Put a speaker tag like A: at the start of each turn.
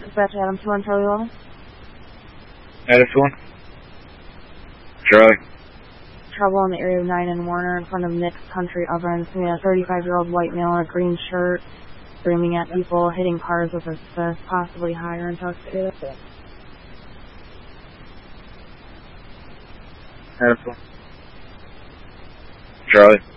A: Dispatch Adam 2 Charlie 11.
B: Adam 2. Charlie.
A: Trouble in the area of 9 and Warner in front of Nick's Country Ovens. We had a 35-year-old white male in a green shirt screaming at people, hitting cars with his fist, possibly higher intoxicated.
B: Adam 2. Charlie.